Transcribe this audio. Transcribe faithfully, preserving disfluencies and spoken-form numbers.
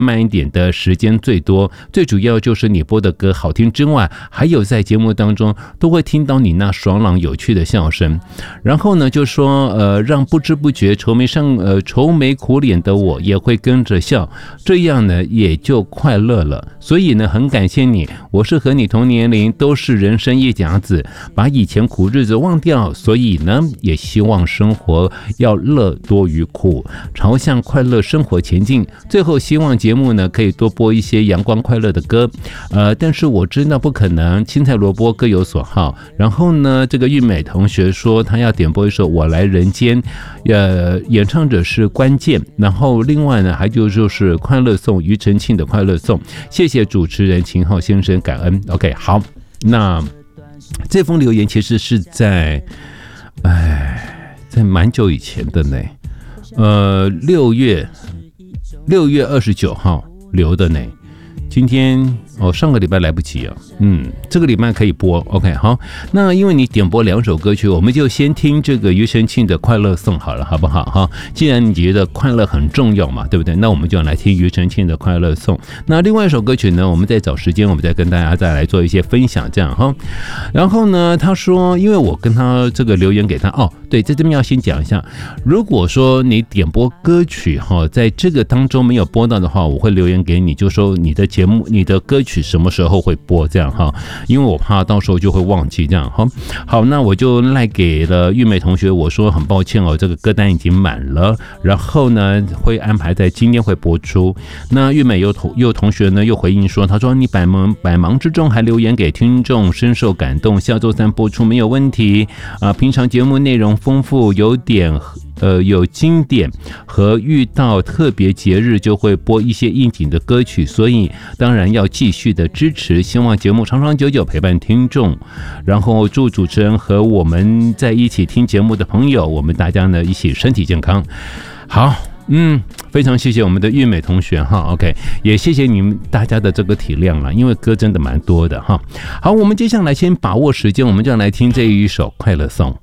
慢一点的时间最多，最主要就是你播的歌好听之外，还有在节目当中都会听到你那爽朗有趣的笑声。然后呢，就说呃，让不知不觉愁眉上呃愁眉苦脸的我也会跟着笑，这样呢也就快乐了。所以呢，很感谢你，我是和你同年龄，都是人生一甲子，把以前苦日子忘掉。所以呢，也希望生活要乐多于苦，朝向快乐生活前进。最后希望节目呢可以多播一些阳光快乐的歌，呃，但是我知道不可能，青菜萝卜各有所好。然后呢，这个玉美同学说他要点播一首《我来人间》，呃，演唱者是关键。然后另外呢，还就就是快乐颂，庾澄庆的快乐颂。谢谢主持人秦昊先生，感恩。OK， 好，那这封留言其实是在，哎，在蛮久以前的呢，呃，六月。六月二十九号留的呢，今天哦，上个礼拜来不及啊，嗯，这个礼拜可以播 ，OK， 好，那因为你点播两首歌曲，我们就先听这个庾澄庆的《快乐颂》好了，好不好？哈，既然你觉得快乐很重要嘛，对不对？那我们就来听庾澄庆的《快乐颂》。那另外一首歌曲呢，我们再找时间，我们再跟大家再来做一些分享，这样哈。然后呢，他说，因为我跟他这个留言给他，哦，对，在这边要先讲一下，如果说你点播歌曲哈，在这个当中没有播到的话，我会留言给你，就说你的节目、你的歌曲什么时候会播，这样哈，因为我怕到时候就会忘记这样哈。好，那我就赖给了玉美同学，我说很抱歉哦，这个歌单已经满了，然后呢会安排在今天会播出。那玉美又同又同学呢又回应说，他说你百忙百忙之中还留言给听众，深受感动，下周三播出没有问题啊。平常节目内容丰富，有点呃有经典和遇到特别节日就会播一些应景的歌曲，所以当然要继续的支持，希望节目长长久久陪伴听众，然后祝主持人和我们在一起听节目的朋友，我们大家呢一起身体健康。好，嗯，非常谢谢我们的玉美同学哈 ，OK， 也谢谢你们大家的这个体谅了，因为歌真的蛮多的哈。好，我们接下来先把握时间，我们就来听这一首《快乐颂》。